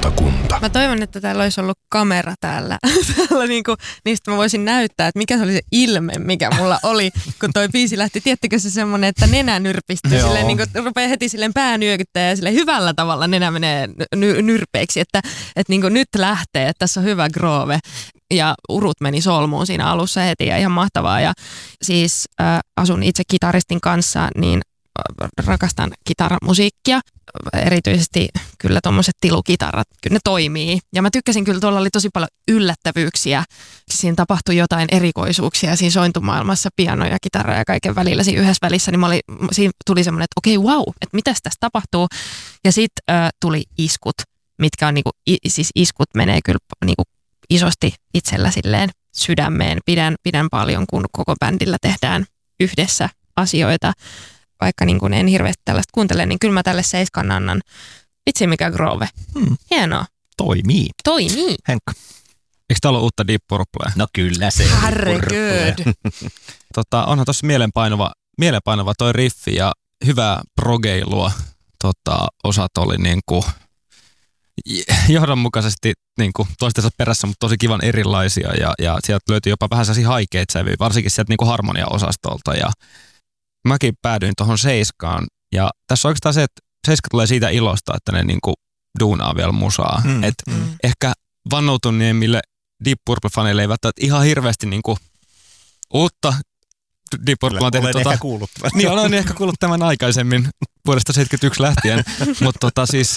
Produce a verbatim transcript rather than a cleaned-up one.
lautakunta. Mä toivon, että täällä olisi ollut kamera täällä. täällä niinku, niistä mä voisin näyttää, että mikä se oli se ilme, mikä mulla oli, kun toi biisi lähti. Tiedättekö se semmoinen, että nenä nyrpistyy, silleen, niinku, rupeaa heti silleen pää nyökyttää ja silleen hyvällä tavalla nenä menee ny- nyrpeiksi, että et niinku nyt lähtee, että tässä on hyvä groove. Ja urut meni solmuun siinä alussa heti ja ihan mahtavaa. Ja siis äh, asun itse kitaristin kanssa, niin rakastan kitaramusiikkia. Erityisesti kyllä tommoset tilukitarat, kyllä ne toimii. Ja mä tykkäsin kyllä, tuolla oli tosi paljon yllättävyyksiä. Siinä tapahtui jotain erikoisuuksia siinä sointumaailmassa, piano ja kitara ja kaiken välillä siinä yhdessä välissä. Niin mä oli, siinä tuli semmoinen, että okei, okay, wow, että mitäs tässä tapahtuu. Ja sitten äh, tuli iskut, mitkä on niinku, i, siis iskut menee kyllä niinku isosti itsellä silleen sydämeen. Pidän, pidän paljon, kun koko bändillä tehdään yhdessä asioita. Vaikka niin kuin en hirveästi tällaista kuuntele, niin kyllä mä tälle seiskan annan. Vitsi mikä groove. Hmm. Hienoa. Toimii. Toimii. Henkka. Eikö täällä ole uutta Deep Purplea? No kyllä se. Herregud. tota, onhan tossa mielenpainova, mielenpainova toi riffi ja hyvää progeilua. Tota, osat oli niinku johdonmukaisesti niinku toistensa perässä, mutta tosi kivan erilaisia. Ja, ja sieltä löytyi jopa vähän sellaisia haikeita sävyjä, varsinkin sieltä niinku harmonia-osastolta. Ja mäkin päädyin tuohon seiskaan. Ja tässä on oikeastaan se, että seiska tulee siitä ilosta, että ne niinku duunaa vielä musaa. Mm, Et mm. ehkä vannoutuneemmille Deep Purple-faneille ei välttämättä ihan hirveästi niinku uutta Deep Purple on tehnyt. Olen tota, ehkä kuullut. Niin, olen ehkä kuullut tämän aikaisemmin vuodesta seitsemänkymmentäyksi lähtien. Mutta tota, siis